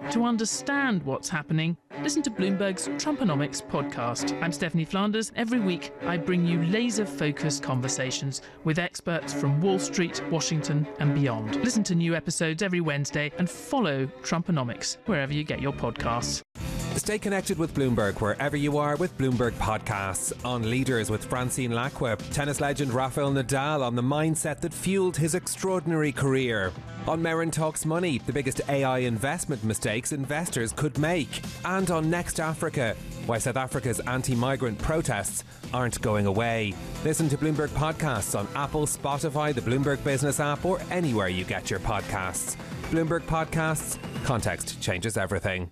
To understand what's happening, listen to Bloomberg's Trumponomics podcast. I'm Stephanie Flanders. Every week, I bring you laser-focused conversations with experts from Wall Street, Washington, and beyond. Listen to new episodes every Wednesday and follow Trumponomics wherever you get your podcasts. Stay connected with Bloomberg wherever you are with Bloomberg Podcasts. On Leaders with Francine Lacqua, tennis legend Rafael Nadal on the mindset that fueled his extraordinary career. On Merrin Talks Money, the biggest AI investment mistakes investors could make. And on Next Africa, why South Africa's anti-migrant protests aren't going away. Listen to Bloomberg Podcasts on Apple, Spotify, the Bloomberg Business app, or anywhere you get your podcasts. Bloomberg Podcasts, context changes everything.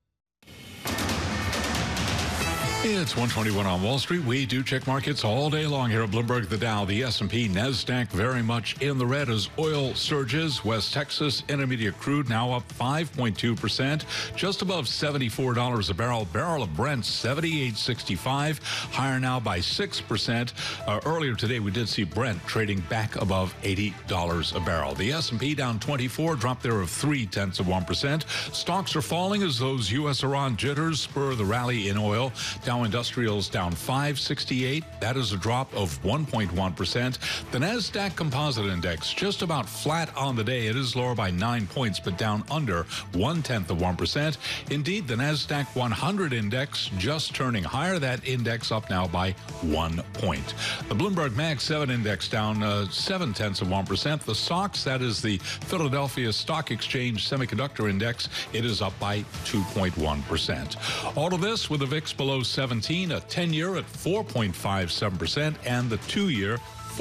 It's 121 on Wall Street. We do check markets all day long here at Bloomberg. The Dow, the S&P, NASDAQ very much in the red as oil surges. West Texas Intermediate crude now up 5.2%, just above $74 a barrel. Barrel of Brent, $78.65, higher now by 6%. Earlier today, we did see Brent trading back above $80 a barrel. The S&P down 24, drop there of 0.3%. Stocks are falling as those U.S.-Iran jitters spur the rally in oil. Dow Industrials down 568. That is a drop of 1.1%. The NASDAQ Composite Index just about flat on the day. It is lower by 9 points, but down under 0.1%. Indeed, the NASDAQ 100 Index just turning higher. That index up now by 1 point. The Bloomberg Mag 7 Index down 0.7%. The SOX, that is the Philadelphia Stock Exchange Semiconductor Index, it is up by 2.1%. All of this with the VIX below 17, a 10-year at 4.57%, and the 2-year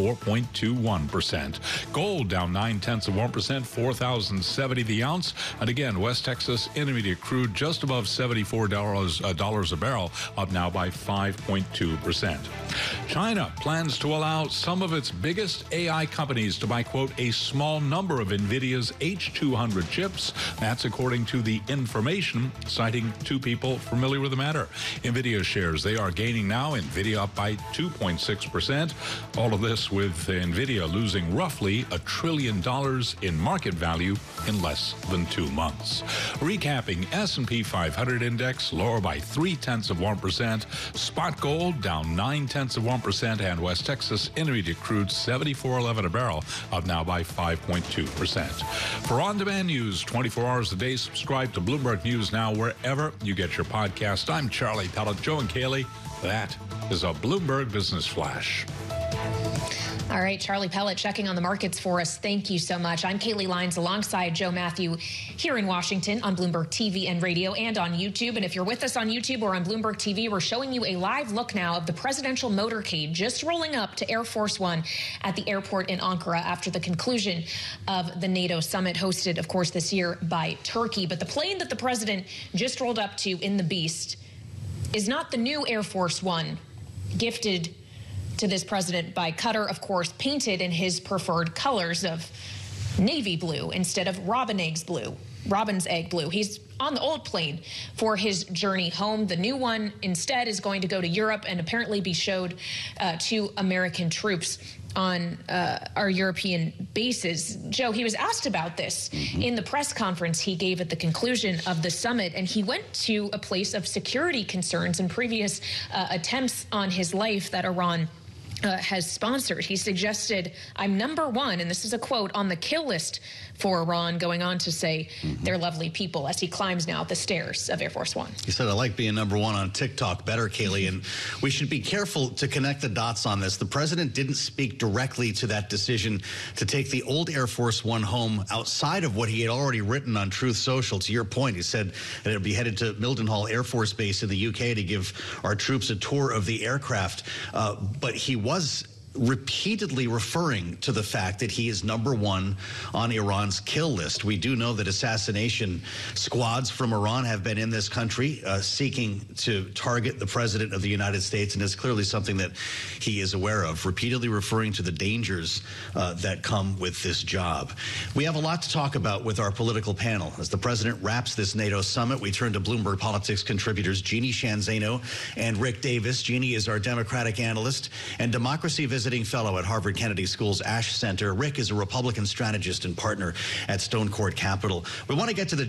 4.21%. Gold down 0.9%, 4,070 the ounce. And again, West Texas Intermediate crude just above $74 a barrel, up now by 5.2%. China plans to allow some of its biggest AI companies to buy, quote, a small number of NVIDIA's H200 chips. That's according to The Information, citing two people familiar with the matter. NVIDIA shares, they are gaining now. NVIDIA up by 2.6%. All of this with NVIDIA losing roughly $1 trillion in market value in less than 2 months. Recapping, S&P 500 index lower by 0.3%. Spot gold down 0.9%, and West Texas Intermediate crude $74.11 a barrel, up now by 5.2%. For on-demand news 24 hours a day, subscribe to Bloomberg News Now wherever you get your podcast. I'm Charlie Pellet. Joe and Kaylee, that is a Bloomberg Business Flash. All right, Charlie Pellet checking on the markets for us. Thank you so much. I'm Kaylee Lyons alongside Joe Matthew here in Washington on Bloomberg TV and radio and on YouTube. And if you're with us on YouTube or on Bloomberg TV, we're showing you a live look now of the presidential motorcade just rolling up to Air Force One at the airport in Ankara after the conclusion of the NATO summit hosted, of course, this year by Turkey. But the plane that the president just rolled up to in the Beast is not the new Air Force One gifted to this president by Qatar, of course, painted in his preferred colors of navy blue instead of robin's egg blue. He's on the old plane for his journey home. The new one instead is going to go to Europe and apparently be showed to American troops on our European bases. Joe, he was asked about this in the press conference he gave at the conclusion of the summit, and he went to a place of security concerns and previous attempts on his life that Iran has sponsored. He suggested, I'm number one, and this is a quote, on the kill list for Iran, going on to say they're lovely people as he climbs now the stairs of Air Force One. He said, I like being number one on TikTok better, Kaylee, and we should be careful to connect the dots on this. The president didn't speak directly to that decision to take the old Air Force One home outside of what he had already written on Truth Social. To your point, he said that it would be headed to Mildenhall Air Force Base in the UK to give our troops a tour of the aircraft. But he was repeatedly referring to the fact that he is number one on Iran's kill list. We do know that assassination squads from Iran have been in this country seeking to target the president of the United States, and it's clearly something that he is aware of, repeatedly referring to the dangers that come with this job. We have a lot to talk about with our political panel. As the president wraps this NATO summit, we turn to Bloomberg Politics contributors Jeannie Sheehan Zaino and Rick Davis. Jeannie is our Democratic analyst and democracy visiting fellow at Harvard Kennedy School's Ash Center. Rick is a Republican strategist and partner at Stone Court Capital. We want to get to the